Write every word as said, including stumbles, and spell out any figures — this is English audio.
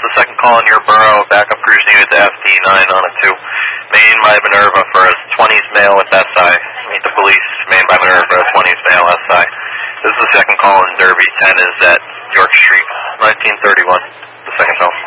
the second call in your borough. Backup crews needed to F D nine on a two. Main by Minerva for a twenties male with S I. Meet the police. Main by Minerva, twenties male S I. This is the second call in Derby. ten is at York Street, nineteen thirty-one. The second call.